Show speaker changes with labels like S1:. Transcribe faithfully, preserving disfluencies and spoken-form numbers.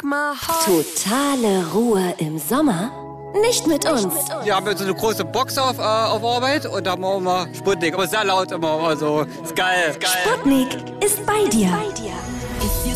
S1: my heart.
S2: Totale Ruhe im Sommer? Nicht mit uns.
S3: Wir haben jetzt so eine große Box auf, äh, auf Arbeit und da haben wir auch immer Sputnik. Aber sehr laut immer. Also, ist geil. Ist geil.
S2: Sputnik ist bei dir.